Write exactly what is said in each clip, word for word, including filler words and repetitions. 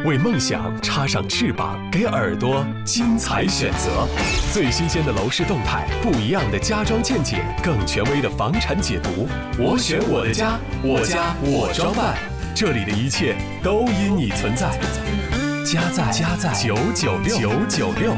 为梦想插上翅膀，给耳朵精彩选择。最新鲜的楼市动态，不一样的家装见解，更权威的房产解读。我选我的家，我家我装办，这里的一切都因你存在。家在家在九九六九九六。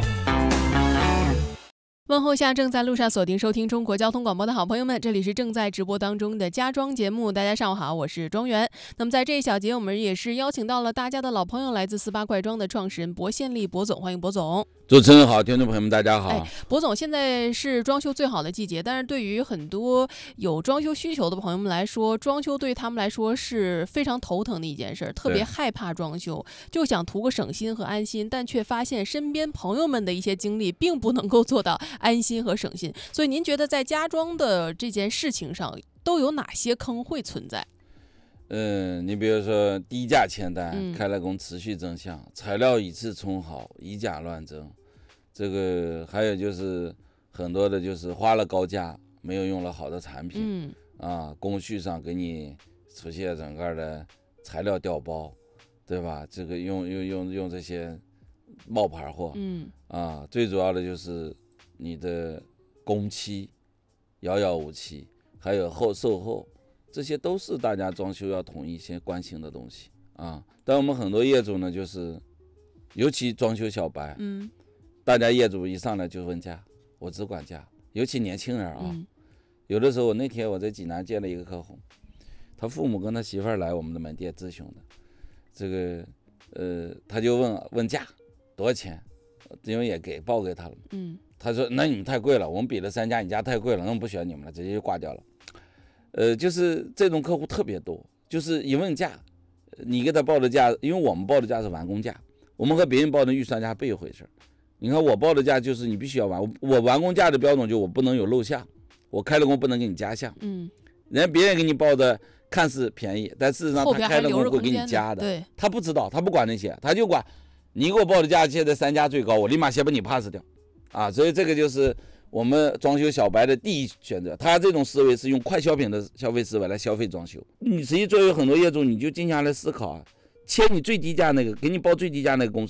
问候下正在路上锁定收听中国交通广播的好朋友们，这里是正在直播当中的家装节目。大家上午好，我是庄园。那么在这一小节，我们也是邀请到了大家的老朋友，来自四八快装的创始人薄宪利薄总，欢迎薄总。 主持人好，听众朋友们大家好。 哎，薄总，现在是装修最好的季节，但是对于很多有装修需求的朋友们来说，装修对他们来说是非常头疼的一件事，特别害怕装修，就想图个省心和安心，但却发现身边朋友们的一些经历并不能够做到安心和省心。所以您觉得在家装的这件事情上都有哪些坑会存在？ 嗯，你比如说低价签单、 嗯、 开了工持续增项，材料以次充好，以假乱真。这个还有就是很多的就是花了高价没有用了好的产品、 嗯、 啊，工序上给你出现整个的材料调包，对吧？这个用用用用这些冒牌货， 嗯啊，最主要的就是你的工期遥遥无期，还有后售后，这些都是大家装修要统一先关心的东西啊。但我们很多业主呢，就是尤其装修小白， 嗯， 大家业主一上来就问价，我只管价，尤其年轻人啊。 嗯、 有的时候，那天我在济南见了一个客户，他父母跟他媳妇儿来我们的门店咨询的，这个呃，他就问问价多少钱，因为也给报给他了， 嗯， 他说那你们太贵了，我们比了三家，你家太贵了，那我们不选你们了，直接就挂掉了。呃，就是这种客户特别多，就是一问价，你给他报的价，因为我们报的价是完工价，我们和别人报的预算价不一回事。你看我报的价就是你必须要完，我完工价的标准就我不能有漏项，我开了工不能给你加项。 嗯， 人家别人给你报的看似便宜，但事实上他开了工会给你加的， 对， 他不知道，他不管那些，他就管你给我报的价现在三家最高，我立马先把你 pass 掉啊！所以这个就是我们装修小白的第一选择，他这种思维是用快消品的消费思维来消费装修。你实际作为很多业主，你就静下来思考啊，签你最低价那个，给你报最低价那个公司。